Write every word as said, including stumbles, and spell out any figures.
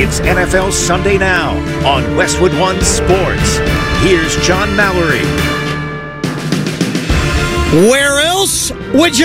It's N F L Sunday Now on Westwood One Sports. Here's John Mallory. Where else would you